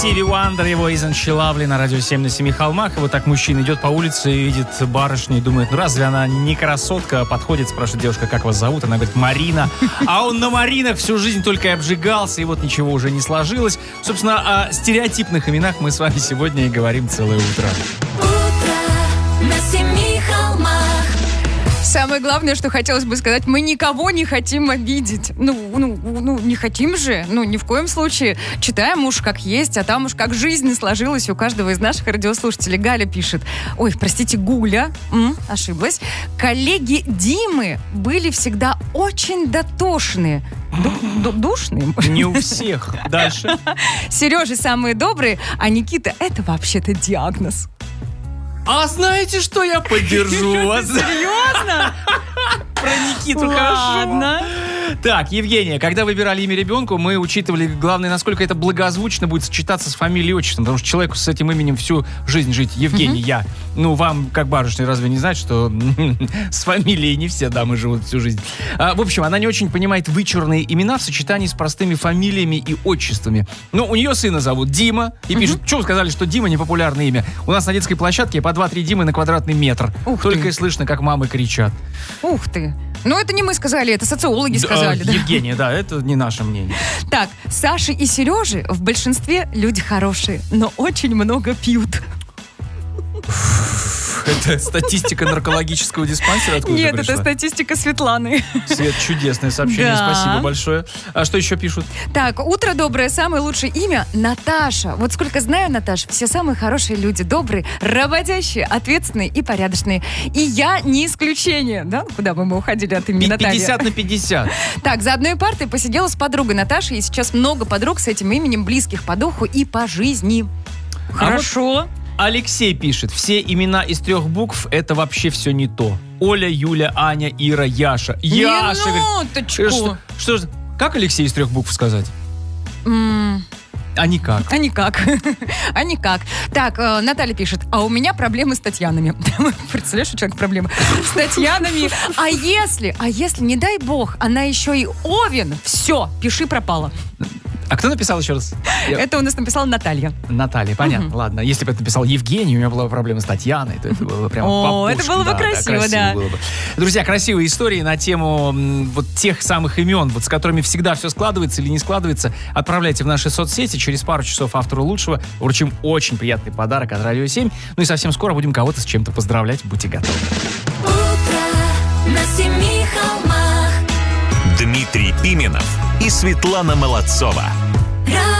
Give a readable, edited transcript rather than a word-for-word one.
Стиви Уандер, его «Isn't She Lovely» на радио 7 на 7 холмах. И вот так мужчина идет по улице и видит барышню и думает, ну разве она не красотка? Подходит, спрашивает девушка, как вас зовут? Она говорит, Марина. А он на Маринах всю жизнь только и обжигался, и вот ничего уже не сложилось. Собственно, о стереотипных именах мы с вами сегодня и говорим целое утро. Утро на семи холмах. Самое главное, что хотелось бы сказать, мы никого не хотим обидеть. Ну, не хотим же, ни в коем случае. Читаем уж как есть, а там уж как жизнь сложилась у каждого из наших радиослушателей. Галя пишет, Гуля, ошиблась. Коллеги Димы были всегда очень дотошные. Душные? Не у всех. Дальше. Сережа самые добрые, а Никита это вообще-то диагноз. А знаете, что я поддержу вас? Серьезно? Про Никиту Ладно. хорошо. Так, Евгения, когда выбирали имя ребенку, мы учитывали, главное, насколько это благозвучно будет сочетаться с фамилией и отчеством, потому что человеку с этим именем всю жизнь жить. Евгений, я. Ну, вам, как барышня, разве не знать, что с фамилией не все дамы живут всю жизнь? В общем, она не очень понимает вычурные имена в сочетании с простыми фамилиями и отчествами. Ну, у нее сына зовут Дима, и пишут, что вы сказали, что Дима непопулярное имя? У нас на детской площадке по 2-3 Димы на квадратный метр. Только и слышно, как мамы кричат. Ух ты. Ну, это не мы сказали, это социологи сказали. Да? Евгения, да, это не наше мнение. Так, Саши и Сережи в большинстве люди хорошие, но очень много пьют. Это статистика наркологического диспансера? Откуда Нет, пришла? это статистика Светланы. Свет, чудесное сообщение, Да. спасибо большое. А что еще пишут? Так, утро доброе, самое лучшее имя Наташа. Вот сколько знаю, Наташа, все самые хорошие люди, добрые, работящие, ответственные и порядочные. И я не исключение, да? Куда бы мы уходили от имени Наталья? 50 на 50. Так, за одной партой посидела с подругой Наташей, и сейчас много подруг с этим именем, близких по духу и по жизни. Хорошо. Алексей пишет, все имена из 3 букв это вообще все не то. Оля, Юля, Аня, Ира, Яша. Яша! Минуточку. Что ж, как Алексей из 3 букв сказать? А никак. А никак. А никак. Так, Наталья пишет, а у меня проблемы с Татьянами. Представляешь, у человека проблемы с Татьянами. А если, не дай бог, она еще и Овен, все, пиши пропало. А кто написал еще раз? Это у нас написала Наталья. Наталья, понятно. Ладно, если бы это написал Евгений, у меня была проблема с Татьяной, то это было бы прямо О, это было бы красиво, да. Было бы. Друзья, красивые истории на тему вот тех самых имен, вот с которыми всегда все складывается или не складывается, отправляйте в наши соцсети. Через пару часов автору лучшего вручим очень приятный подарок от Радио 7. Ну и совсем скоро будем кого-то с чем-то поздравлять. Будьте готовы. Утро на семи холмах. Дмитрий Пименов и Светлана Молодцова.